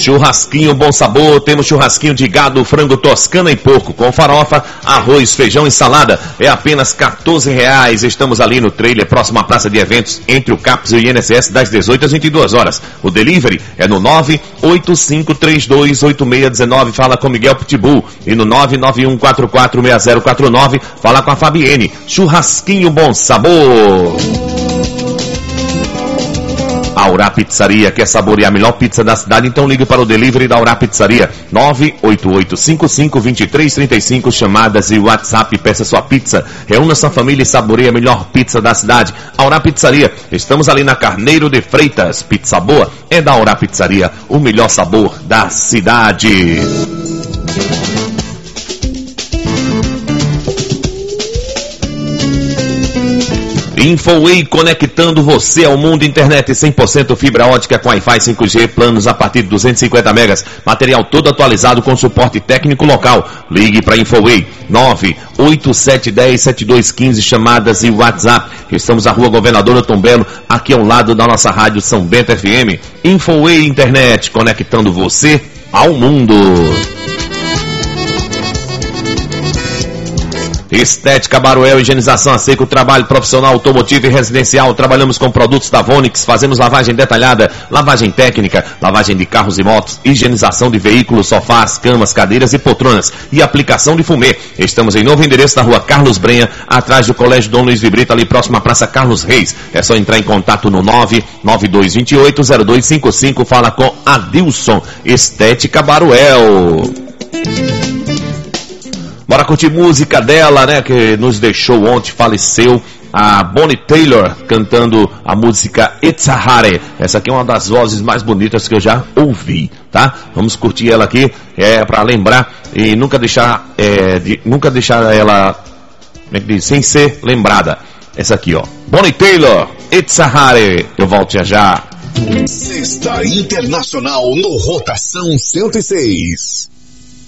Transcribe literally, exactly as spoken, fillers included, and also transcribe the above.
Churrasquinho Bom Sabor, temos churrasquinho de gado, frango toscana e porco, com farofa, arroz, feijão e salada, é apenas quatorze reais. Estamos ali no trailer, próximo à praça de eventos, entre o CAPS e o I N S S, das dezoito às vinte e duas horas. O delivery é no nove oito cinco três dois oito seis um nove, fala com Miguel Pitbull, e no nove nove um quatro quatro seis zero quatro nove, fala com a Fabienne. Churrasquinho Bom Sabor. Aurá Pizzaria, quer saborear a melhor pizza da cidade? Então ligue para o delivery da Aurá Pizzaria, nove oito oito cinco cinco dois três três cinco, chamadas e WhatsApp, peça sua pizza, reúna sua família e saboreie a melhor pizza da cidade. Aurá Pizzaria, estamos ali na Carneiro de Freitas, pizza boa é da Aurá Pizzaria, o melhor sabor da cidade. Infoway, conectando você ao mundo. Internet cem por cento fibra ótica com Wi-Fi cinco G, planos a partir de duzentos e cinquenta megas, material todo atualizado com suporte técnico local. Ligue para Infoway, nove oito sete um zero sete dois um cinco, chamadas e WhatsApp. Estamos na Rua Governador Otom Belo, aqui ao lado da nossa rádio São Bento F M. Infoway Internet, conectando você ao mundo. Estética Baruel, higienização a seco, trabalho profissional, automotivo e residencial. Trabalhamos com produtos da Vonix, fazemos lavagem detalhada, lavagem técnica, lavagem de carros e motos, higienização de veículos, sofás, camas, cadeiras e poltronas e aplicação de fumê. Estamos em novo endereço na Rua Carlos Brenha, atrás do Colégio Dom Luiz de Brito, ali próximo à Praça Carlos Reis. É só entrar em contato no nove nove dois dois oito zero dois cinco cinco, fala com Adilson. Estética Baruel. Bora curtir música dela, né, que nos deixou ontem, faleceu, a Bonnie Tyler, cantando a música It's a Hare. Essa aqui é uma das vozes mais bonitas que eu já ouvi, tá? Vamos curtir ela aqui, é para lembrar e nunca deixar, é, de, nunca deixar ela, como é que diz, sem ser lembrada. Essa aqui, ó, Bonnie Tyler, It's a Hare. Eu volto já já. Sexta Internacional no Rotação cento e seis.